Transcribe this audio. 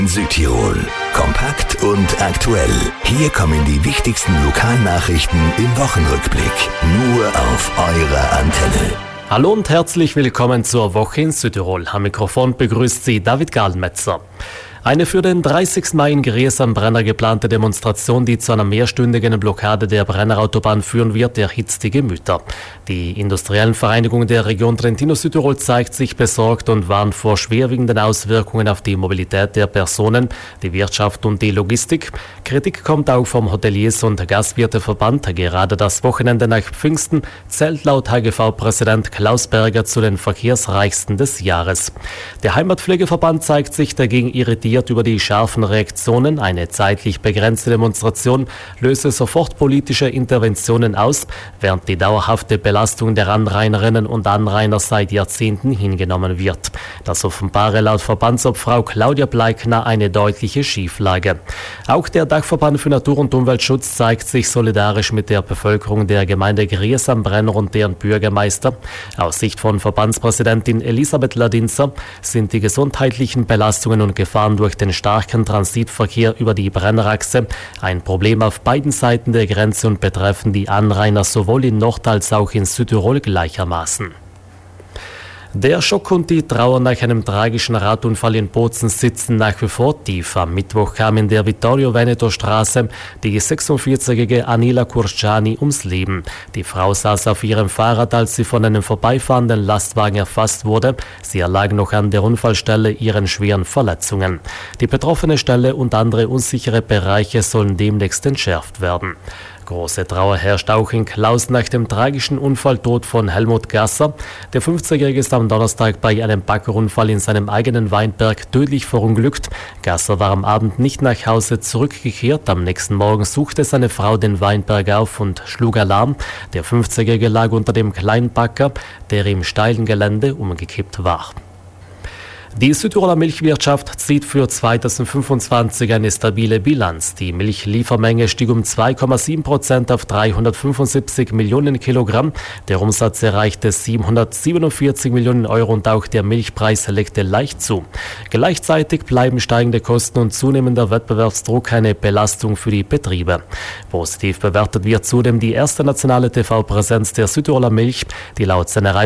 Südtirol. Kompakt und aktuell. Hier kommen die wichtigsten Lokalnachrichten im Wochenrückblick. Nur auf eurer Antenne. Hallo und herzlich willkommen zur Woche in Südtirol. Am Mikrofon begrüßt Sie David Galmetzer. Eine für den 30. Mai in Gries am Brenner geplante Demonstration, die zu einer mehrstündigen Blockade der Brennerautobahn führen wird, erhitzt die Gemüter. Die industriellen Vereinigung der Region Trentino-Südtirol zeigt sich besorgt und warnt vor schwerwiegenden Auswirkungen auf die Mobilität der Personen, die Wirtschaft und die Logistik. Kritik kommt auch vom Hoteliers- und Gastwirteverband. Gerade das Wochenende nach Pfingsten zählt laut HGV-Präsident Klaus Berger zu den verkehrsreichsten des Jahres. Der Heimatpflegeverband zeigt sich dagegen irritiert über die scharfen Reaktionen. Eine zeitlich begrenzte Demonstration löse sofort politische Interventionen aus, während die dauerhafte Belastung der Anrainerinnen und Anrainer seit Jahrzehnten hingenommen wird. Das offenbare laut Verbandsobfrau Claudia Bleikner eine deutliche Schieflage. Auch der Dachverband für Natur- und Umweltschutz zeigt sich solidarisch mit der Bevölkerung der Gemeinde Gries am Brenner und deren Bürgermeister. Aus Sicht von Verbandspräsidentin Elisabeth Ladinzer sind die gesundheitlichen Belastungen und Gefahren durch den starken Transitverkehr über die Brennerachse ein Problem auf beiden Seiten der Grenze und betreffen die Anrainer sowohl in Nord- als auch in Südtirol gleichermaßen. Der Schock und die Trauer nach einem tragischen Radunfall in Bozen sitzen nach wie vor tief. Am Mittwoch kam in der Vittorio-Veneto-Straße die 46-jährige Anila Kurciani ums Leben. Die Frau saß auf ihrem Fahrrad, als sie von einem vorbeifahrenden Lastwagen erfasst wurde. Sie erlag noch an der Unfallstelle ihren schweren Verletzungen. Die betroffene Stelle und andere unsichere Bereiche sollen demnächst entschärft werden. Große Trauer herrscht auch in Klaus nach dem tragischen Unfalltod von Helmut Gasser. Der 50-Jährige ist am Donnerstag bei einem Baggerunfall in seinem eigenen Weinberg tödlich verunglückt. Gasser war am Abend nicht nach Hause zurückgekehrt. Am nächsten Morgen suchte seine Frau den Weinberg auf und schlug Alarm. Der 50-Jährige lag unter dem kleinen Bagger, der im steilen Gelände umgekippt war. Die Südtiroler Milchwirtschaft zieht für 2025 eine stabile Bilanz. Die Milchliefermenge stieg um 2,7% auf 375 Millionen Kilogramm. Der Umsatz erreichte 747 Millionen Euro und auch der Milchpreis legte leicht zu. Gleichzeitig bleiben steigende Kosten und zunehmender Wettbewerbsdruck eine Belastung für die Betriebe. Positiv bewertet wird zudem die erste nationale TV-Präsenz der Südtiroler Milch, die laut seiner